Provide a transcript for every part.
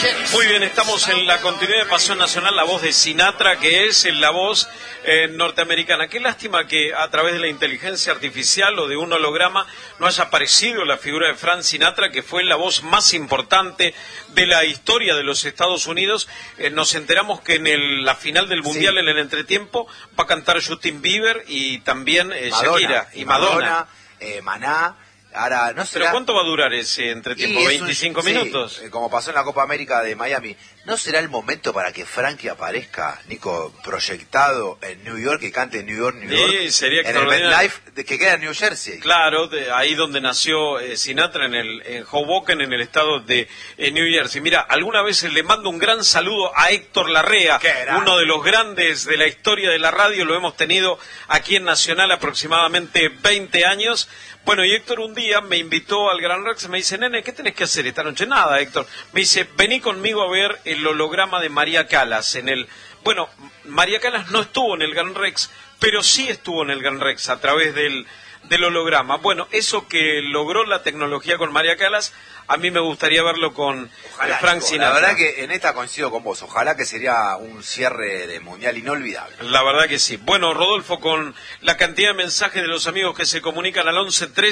Muy bien, estamos en la continuidad de Pasión Nacional, la voz de Sinatra, que es la voz norteamericana. Qué lástima que a través de la inteligencia artificial o de un holograma no haya aparecido la figura de Frank Sinatra, que fue la voz más importante de la historia de los Estados Unidos. Nos enteramos que en la final del Mundial, sí, en el entretiempo, va a cantar Justin Bieber y también Shakira y Madonna. Maná. Ahora, no será... ¿Pero cuánto va a durar ese entretiempo? ¿25 minutos? Sí, como pasó en la Copa América de Miami. ¿No será el momento para que Frankie aparezca, Nico, proyectado en New York y cante en New York, Sí, sería en el MetLife que queda en New Jersey? Claro, ahí donde nació Sinatra, en Hoboken, en el estado de New Jersey. Mira, alguna vez le mando un gran saludo a Héctor Larrea, uno de los grandes de la historia de la radio. Lo hemos tenido aquí en Nacional aproximadamente 20 años. Bueno, y Héctor un día me invitó al Gran Rex, me dice, nene, ¿qué tenés que hacer esta noche? Nada, Héctor. Me dice, vení conmigo a ver el holograma de María Callas. Bueno, María Callas no estuvo en el Gran Rex, pero sí estuvo en el Gran Rex a través del holograma. Bueno, eso que logró la tecnología con María Callas, a mí me gustaría verlo con Frank Sinatra. La verdad que en esta coincido con vos. Ojalá que sería un cierre de mundial inolvidable. La verdad que sí. Bueno, Rodolfo, con la cantidad de mensajes de los amigos que se comunican al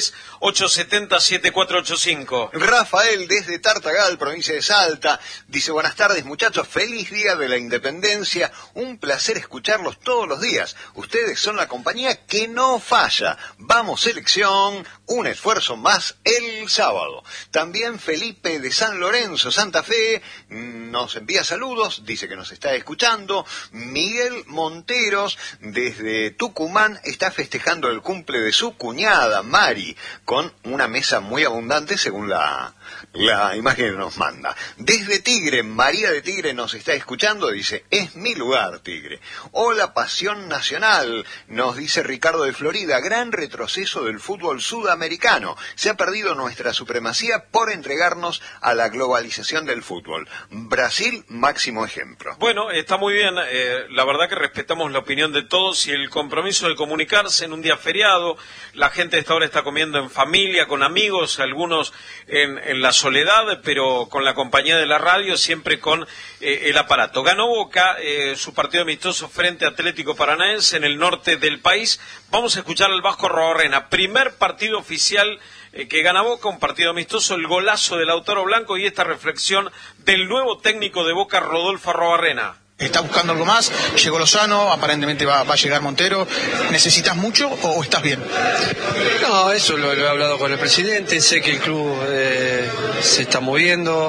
11-3-870-7485. Rafael, desde Tartagal, provincia de Salta, dice, buenas tardes, muchachos, feliz día de la independencia. Un placer escucharlos todos los días. Ustedes son la compañía que no falla. Vamos, selección, un esfuerzo más el sábado. También Felipe de San Lorenzo, Santa Fe, nos envía saludos, dice que nos está escuchando. Miguel Monteros, desde Tucumán, está festejando el cumple de su cuñada, Mari, con una mesa muy abundante según la imagen que nos manda. Desde Tigre, María de Tigre nos está escuchando, dice, es mi lugar, Tigre. Hola, Pasión Nacional, nos dice Ricardo de Florida, gran retroceso del fútbol sudamericano. Se ha perdido nuestra supremacía por entregarnos a la globalización del fútbol. Brasil, máximo ejemplo. Bueno, está muy bien, la verdad que respetamos la opinión de todos y el compromiso de comunicarse en un día feriado. La gente a esta hora está comiendo en familia, con amigos, algunos en la soledad, pero con la compañía de la radio, siempre con el aparato. Ganó Boca su partido amistoso frente a Atlético Paranaense en el norte del país. Vamos a escuchar al Vasco Arrobarrena, primer partido oficial que gana Boca, un partido amistoso, el golazo de Lautaro Blanco y esta reflexión del nuevo técnico de Boca, Rodolfo Arrobarrena. Está buscando algo más, llegó Lozano, aparentemente va a llegar Montero. ¿Necesitas mucho o estás bien? No, eso lo he hablado con el presidente, sé que el club se está moviendo,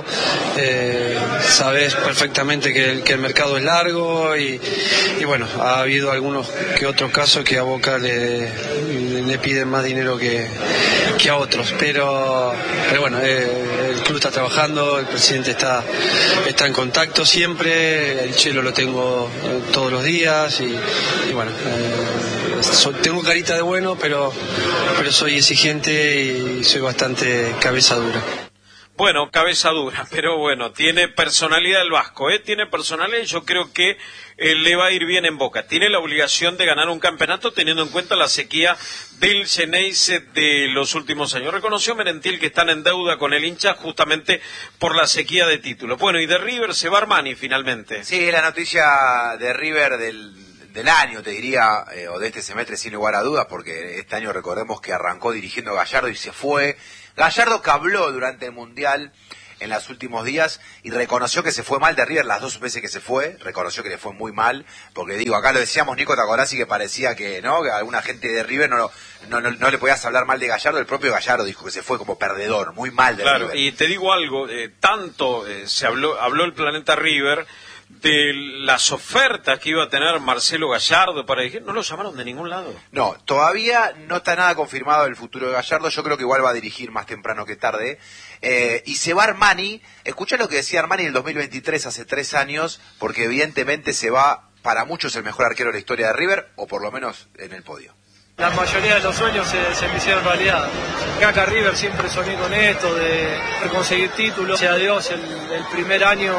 sabes perfectamente que el mercado es largo y bueno, ha habido algunos que otros casos que a Boca le piden más dinero que a otros, pero bueno, el club está trabajando, el presidente está en contacto siempre, el Chelo lo tengo todos los días y bueno, tengo carita de bueno, pero soy exigente y soy bastante cabeza dura. Bueno, cabeza dura, pero bueno, tiene personalidad el Vasco, tiene personalidad y yo creo que le va a ir bien en Boca. Tiene la obligación de ganar un campeonato teniendo en cuenta la sequía del Xeneize de los últimos años. Reconoció Merentiel que están en deuda con el hincha justamente por la sequía de títulos. Bueno, y de River se va Armani finalmente. Sí, la noticia de River del año, te diría, o de este semestre sin lugar a dudas, porque este año recordemos que arrancó dirigiendo Gallardo y se fue. Gallardo que habló durante el Mundial en los últimos días y reconoció que se fue mal de River las dos veces que se fue, reconoció que le fue muy mal, porque digo, acá lo decíamos Nico Tacorazzi que parecía que que alguna gente de River no le podías hablar mal de Gallardo, el propio Gallardo dijo que se fue como perdedor, muy mal de River. Claro, y te digo algo, tanto se habló el planeta River de las ofertas que iba a tener Marcelo Gallardo para dirigir, no lo llamaron de ningún lado. No, todavía no está nada confirmado el futuro de Gallardo, yo creo que igual va a dirigir más temprano que tarde, y se va Armani. Escuchá lo que decía Armani en el 2023, hace 3 años, porque evidentemente se va, para muchos, el mejor arquero de la historia de River, o por lo menos en el podio. La mayoría de los sueños se me hicieron realidad. Acá River siempre soñé con esto, de conseguir títulos. Gracias a Dios, el primer año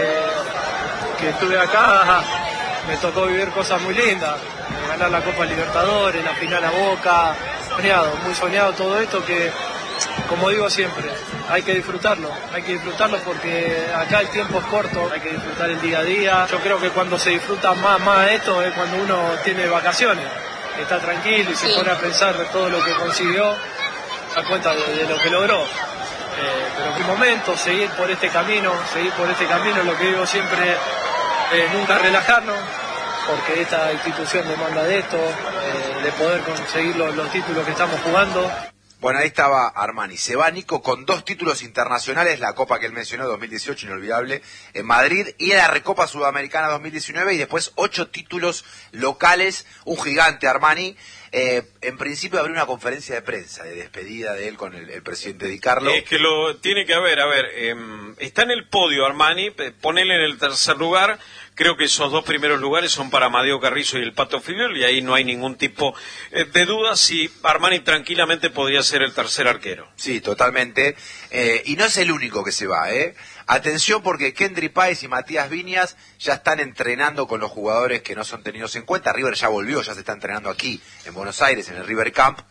que estuve acá, me tocó vivir cosas muy lindas. Ganar la Copa Libertadores, la final a Boca, muy soñado todo esto que como digo siempre, hay que disfrutarlo porque acá el tiempo es corto, hay que disfrutar el día a día. Yo creo que cuando se disfruta más esto es cuando uno tiene vacaciones, está tranquilo y se pone a pensar de todo lo que consiguió, da cuenta de lo que logró. Pero en un momento, seguir por este camino, lo que digo siempre, nunca relajarnos, porque esta institución demanda de esto, de poder conseguir los títulos que estamos jugando. Bueno, ahí estaba Armani. Se va Nico con 2 títulos internacionales, la Copa que él mencionó, 2018, inolvidable, en Madrid, y la Recopa Sudamericana 2019, y después 8 títulos locales, un gigante Armani. En principio abrió una conferencia de prensa de despedida de él con el presidente Di Carlo. Es que lo tiene que haber, está en el podio Armani, ponele en el tercer lugar. Creo que esos 2 primeros lugares son para Amadeo Carrizo y el Pato Filiol, y ahí no hay ningún tipo de duda si Armani tranquilamente podría ser el tercer arquero. Sí, totalmente. Y no es el único que se va, Atención, porque Kendry Páez y Matías Viñas ya están entrenando con los jugadores que no son tenidos en cuenta. River ya volvió, ya se está entrenando aquí en Buenos Aires, en el River Camp.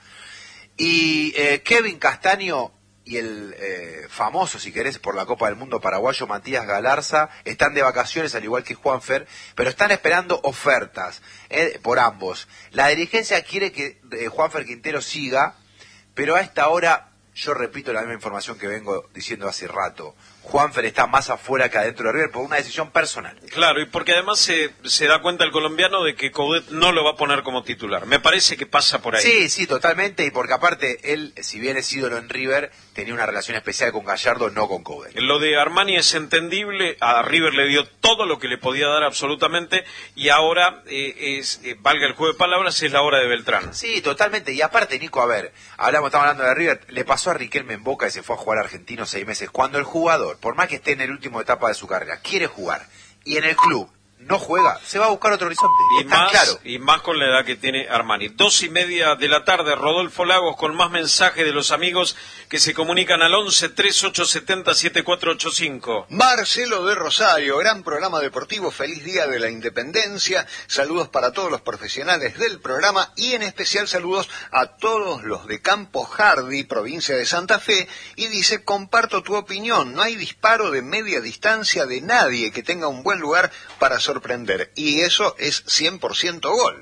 Y Kevin Castaño y el famoso, si querés, por la Copa del Mundo paraguayo, Matías Galarza, están de vacaciones, al igual que Juanfer, pero están esperando ofertas por ambos. La dirigencia quiere que Juanfer Quintero siga, pero a esta hora, yo repito la misma información que vengo diciendo hace rato, Juanfer está más afuera que adentro de River por una decisión personal. Claro, y porque además se da cuenta el colombiano de que Coudet no lo va a poner como titular. Me parece que pasa por ahí. Sí, totalmente, y porque aparte él, si bien es ídolo en River, tenía una relación especial con Gallardo, no con Coudet. Lo de Armani es entendible, a River le dio todo lo que le podía dar absolutamente, y ahora, valga el juego de palabras, es la hora de Beltrán. Sí, totalmente, y aparte, Nico, a ver, estamos hablando de River, le pasó a Riquelme en Boca y se fue a jugar a Argentino 6 meses, cuando el jugador, por más que esté en el último etapa de su carrera, quiere jugar, y en el club no juega, se va a buscar otro horizonte. Y más con la edad que tiene Armani. 2:30 de la tarde, Rodolfo Lagos con más mensajes de los amigos que se comunican al 11 3870 7485. Marcelo de Rosario, gran programa deportivo, feliz día de la Independencia, saludos para todos los profesionales del programa y en especial saludos a todos los de Campo Hardy, provincia de Santa Fe, y dice, comparto tu opinión, no hay disparo de media distancia de nadie que tenga un buen lugar para sorprender, y eso es 100% gol.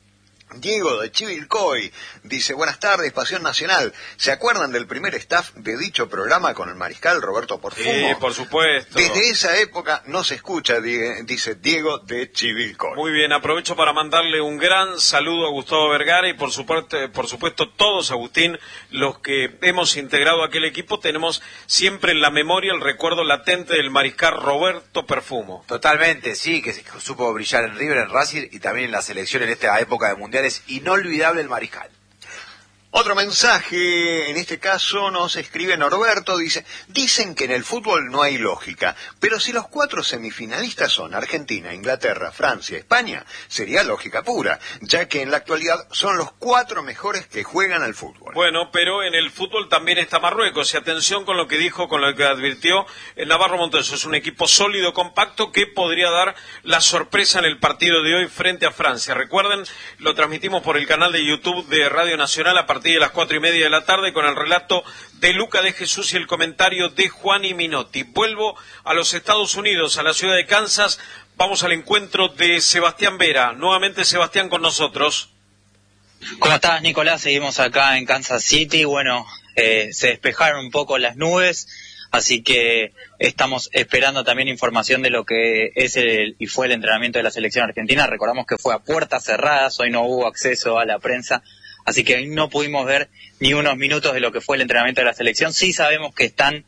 Diego de Chivilcoy dice, buenas tardes, Pasión Nacional. ¿Se acuerdan del primer staff de dicho programa con el mariscal Roberto Porfumo? Sí, por supuesto. Desde esa época no se escucha, dice Diego de Chivilcoy. Muy bien, aprovecho para mandarle un gran saludo a Gustavo Vergara y por supuesto todos, Agustín, los que hemos integrado aquel equipo, tenemos siempre en la memoria el recuerdo latente del mariscal Roberto Perfumo. Totalmente, sí, que supo brillar en River, en Racing y también en la selección en esta época de Mundial. Es inolvidable el mariscal. Otro mensaje, en este caso nos escribe Norberto, dice, dicen que en el fútbol no hay lógica, pero si los 4 semifinalistas son Argentina, Inglaterra, Francia, España, sería lógica pura, ya que en la actualidad son los 4 mejores que juegan al fútbol. Bueno, pero en el fútbol también está Marruecos, y atención con lo que dijo, con lo que advirtió Navarro Montoso, es un equipo sólido, compacto, que podría dar la sorpresa en el partido de hoy frente a Francia. Recuerden, lo transmitimos por el canal de YouTube de Radio Nacional a partir de las 4:30 de la tarde con el relato de Luca de Jesús y el comentario de Juani Minotti. Vuelvo a los Estados Unidos, a la ciudad de Kansas. Vamos al encuentro de Sebastián Vera. Nuevamente Sebastián con nosotros. ¿Cómo estás, Nicolás? Seguimos acá en Kansas City. Bueno, se despejaron un poco las nubes, así que estamos esperando también información de lo que es y fue el entrenamiento de la selección argentina. Recordamos que fue a puertas cerradas, hoy no hubo acceso a la prensa, así que no pudimos ver ni unos minutos de lo que fue el entrenamiento de la selección. Sí sabemos que están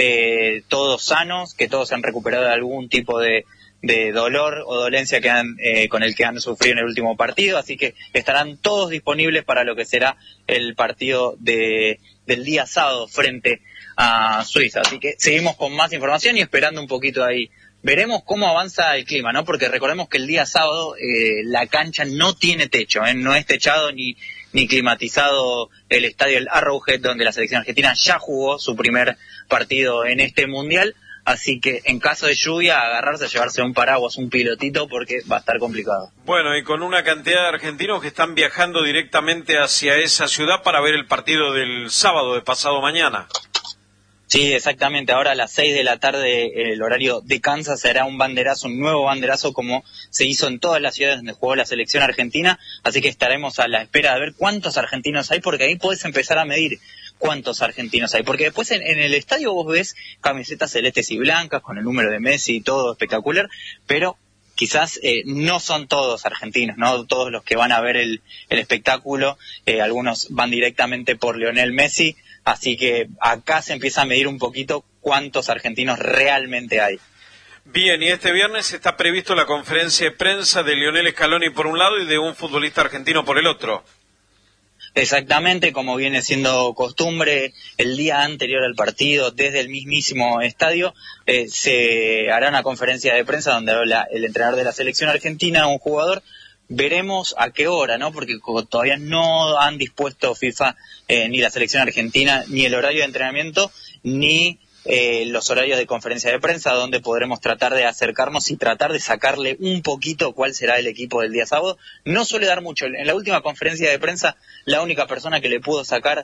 todos sanos, que todos han recuperado de algún tipo de dolor o dolencia con el que han sufrido en el último partido, así que estarán todos disponibles para lo que será el partido del día sábado frente a Suiza. Así que seguimos con más información y esperando un poquito ahí. Veremos cómo avanza el clima, ¿no? Porque recordemos que el día sábado la cancha no tiene techo, no es techado ni climatizado el estadio del Arrowhead, donde la selección argentina ya jugó su primer partido en este mundial. así que en caso de lluvia, agarrarse, llevarse un paraguas, un pilotito, porque va a estar complicado. Bueno, y con una cantidad de argentinos que están viajando directamente hacia esa ciudad para ver el partido del sábado de pasado mañana. Sí, exactamente. Ahora a las 6 de la tarde, el horario de Kansas, será un banderazo, un nuevo banderazo como se hizo en todas las ciudades donde jugó la selección argentina. Así que estaremos a la espera de ver cuántos argentinos hay, porque ahí podés empezar a medir cuántos argentinos hay. Porque después en el estadio vos ves camisetas celestes y blancas con el número de Messi y todo espectacular, pero quizás no son todos argentinos, no todos los que van a ver el espectáculo. Algunos van directamente por Lionel Messi. Así que acá se empieza a medir un poquito cuántos argentinos realmente hay. Bien, y este viernes está previsto la conferencia de prensa de Lionel Scaloni por un lado y de un futbolista argentino por el otro. Exactamente, como viene siendo costumbre, el día anterior al partido, desde el mismísimo estadio, se hará una conferencia de prensa donde habla el entrenador de la selección argentina, un jugador. Veremos a qué hora, ¿no? Porque todavía no han dispuesto FIFA ni la selección argentina, ni el horario de entrenamiento, ni los horarios de conferencia de prensa, donde podremos tratar de acercarnos y tratar de sacarle un poquito cuál será el equipo del día sábado. No suele dar mucho. En la última conferencia de prensa, la única persona que le pudo sacar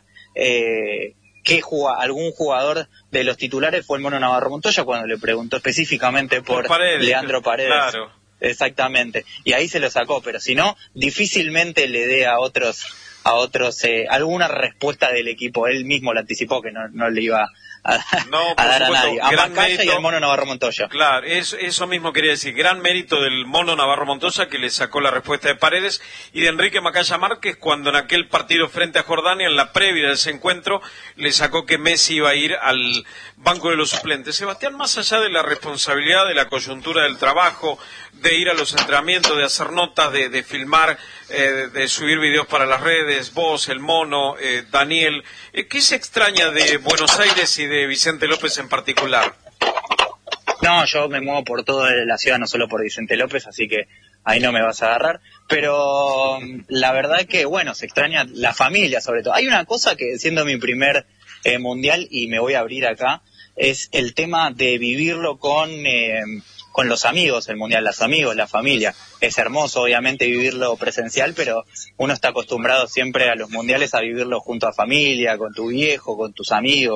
algún jugador de los titulares fue el Mono Navarro Montoya, cuando le preguntó específicamente por Leandro Paredes. Claro. Exactamente, y ahí se lo sacó, pero si no, difícilmente le dé a otros alguna respuesta del equipo. Él mismo lo anticipó que no le iba a dar a nadie. A Macaya y al Mono Navarro Montoya. Claro, eso mismo quería decir. Gran mérito del Mono Navarro Montoya, que le sacó la respuesta de Paredes, y de Enrique Macaya Márquez, cuando en aquel partido frente a Jordania, en la previa de ese encuentro, le sacó que Messi iba a ir al banco de los suplentes. Sebastián, más allá de la responsabilidad, de la coyuntura del trabajo, de ir a los entrenamientos, de hacer notas, de filmar, de subir videos para las redes, vos, el Mono, Daniel, ¿qué se extraña de Buenos Aires y de Vicente López en particular? No, yo me muevo por toda la ciudad, no solo por Vicente López, así que ahí no me vas a agarrar, pero la verdad que, bueno, se extraña la familia sobre todo. Hay una cosa que, siendo mi primer mundial, y me voy a abrir acá, es el tema de vivirlo con los amigos, el mundial, los amigos, la familia. Es hermoso, obviamente, vivirlo presencial, pero uno está acostumbrado siempre a los mundiales a vivirlo junto a familia, con tu viejo, con tus amigos,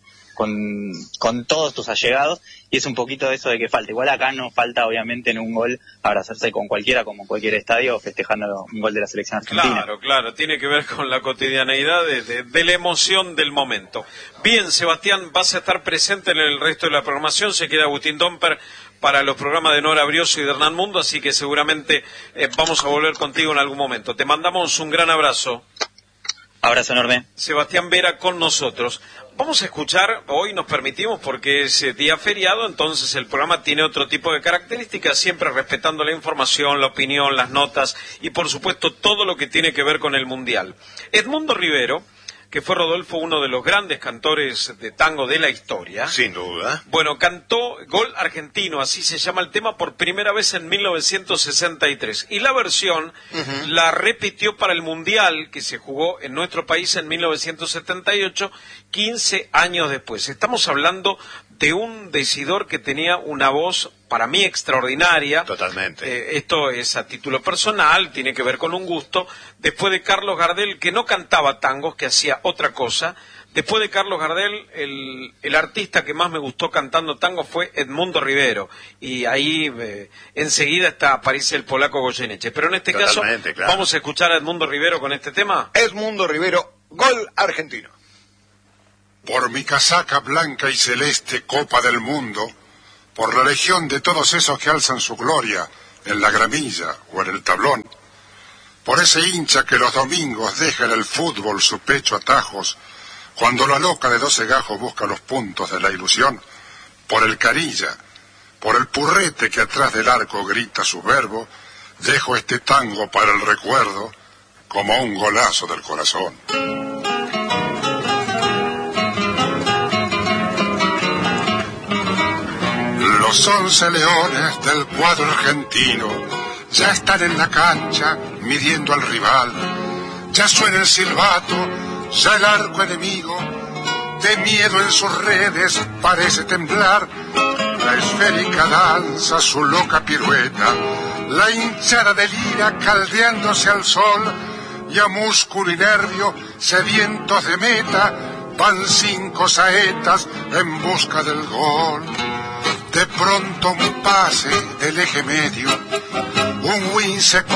con todos tus allegados, y es un poquito eso de que falta. Igual acá no falta, obviamente, en un gol abrazarse con cualquiera, como en cualquier estadio, festejando un gol de la selección argentina. Claro, tiene que ver con la cotidianeidad de la emoción del momento. Bien, Sebastián, vas a estar presente en el resto de la programación. Se queda Agustín Domper para los programas de Nora Brioso y de Hernán Mundo, así que seguramente vamos a volver contigo en algún momento. Te mandamos un gran abrazo. Abrazo enorme. Sebastián Vera con nosotros. Vamos a escuchar, hoy nos permitimos porque es día feriado, entonces el programa tiene otro tipo de características, siempre respetando la información, la opinión, las notas y por supuesto todo lo que tiene que ver con el Mundial. Edmundo Rivero, que fue, Rodolfo, uno de los grandes cantores de tango de la historia. Sin duda. Bueno, cantó Gol Argentino, así se llama el tema, por primera vez en 1963. Y la versión la repitió para el Mundial que se jugó en nuestro país en 1978, 15 años después. Estamos hablando de un decidor que tenía una voz, para mí, extraordinaria. Totalmente. Esto es a título personal, tiene que ver con un gusto. Después de Carlos Gardel, que no cantaba tangos, que hacía otra cosa. Después de Carlos Gardel, el artista que más me gustó cantando tango fue Edmundo Rivero. Y ahí enseguida aparece el polaco Goyeneche. Pero en este caso, claro, vamos a escuchar a Edmundo Rivero con este tema. Edmundo Rivero, Gol Argentino. Por mi casaca blanca y celeste, Copa del Mundo, por la legión de todos esos que alzan su gloria en la gramilla o en el tablón, por ese hincha que los domingos deja en el fútbol su pecho a tajos, cuando la loca de 12 gajos busca los puntos de la ilusión, por el carilla, por el purrete que atrás del arco grita su verbo, dejo este tango para el recuerdo como un golazo del corazón. Los 11 leones del cuadro argentino ya están en la cancha midiendo al rival. Ya suena el silbato, ya el arco enemigo de miedo en sus redes parece temblar. La esférica danza su loca pirueta, la hinchada delira caldeándose al sol, y a músculo y nervio, sedientos de meta, van 5 saetas en busca del gol. De pronto un pase del eje medio, un win se